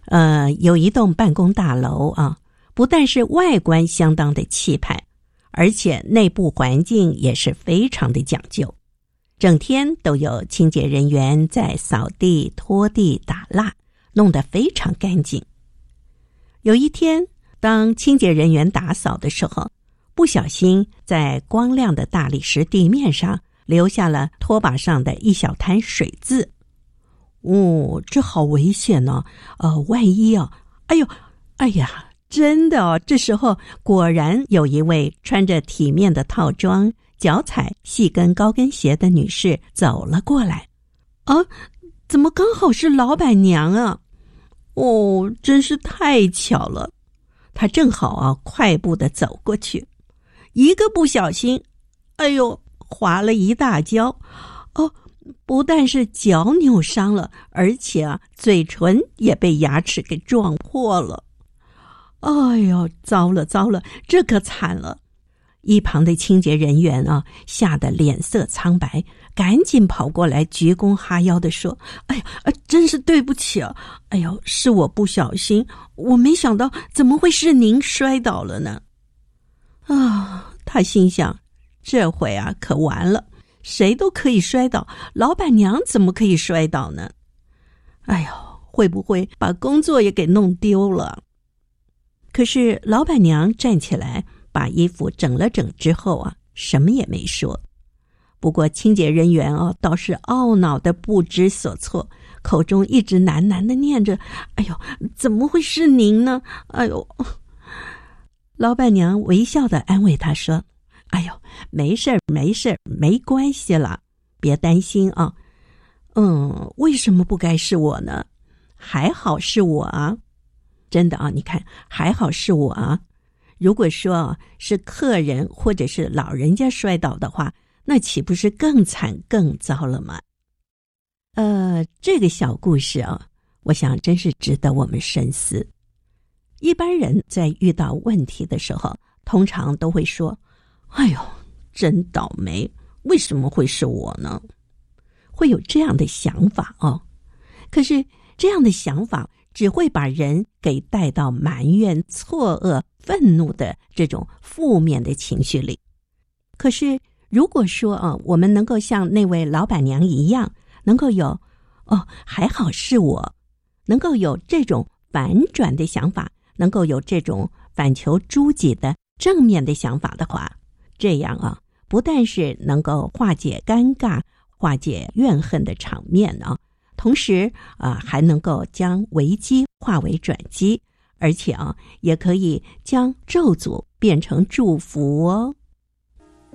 有一栋办公大楼啊，不但是外观相当的气派，而且内部环境也是非常的讲究，整天都有清洁人员在扫地、拖地、打蜡，弄得非常干净。有一天，当清洁人员打扫的时候，不小心在光亮的大理石地面上留下了拖把上的一小滩水渍。这好危险哦！万一哎呀，真的哦！这时候果然有一位穿着体面的套装、脚踩细跟高跟鞋的女士走了过来。怎么刚好是老板娘啊？真是太巧了！她正好快步地走过去，一个不小心，滑了一大跤。不但是脚扭伤了，而且嘴唇也被牙齿给撞破了。糟了，这可惨了！一旁的清洁人员吓得脸色苍白，赶紧跑过来鞠躬哈腰地说：真是对不起啊！是我不小心，我没想到怎么会是您摔倒了呢？他心想，这回可完了，谁都可以摔倒，老板娘怎么可以摔倒呢？会不会把工作也给弄丢了？可是老板娘站起来把衣服整了整之后什么也没说。不过清洁人员倒是懊恼的不知所措，口中一直喃喃的念着：怎么会是您呢？老板娘微笑的安慰他说：没事，没关系了，别担心啊。为什么不该是我呢？还好是我啊。真的你看，还好是我啊。如果说是客人或者是老人家摔倒的话，那岂不是更惨更糟了吗？这个小故事我想真是值得我们深思。一般人在遇到问题的时候，通常都会说：真倒霉，为什么会是我呢？会有这样的想法可是这样的想法只会把人给带到埋怨、错愕、愤怒的这种负面的情绪里。可是如果说我们能够像那位老板娘一样，能够有还好是我，能够有这种反转的想法，能够有这种反求诸己的正面的想法的话，这样不但是能够化解尴尬、化解怨恨的场面同时还能够将危机化为转机，而且也可以将咒诅变成祝福哦。